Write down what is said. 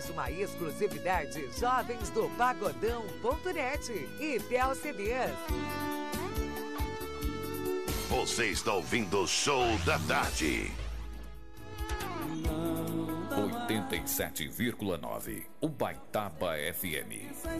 Mais uma exclusividade jovensdopagodão.net e Tel CDs. Você está ouvindo o Show da Tarde. 87,9 Ubaitaba FM.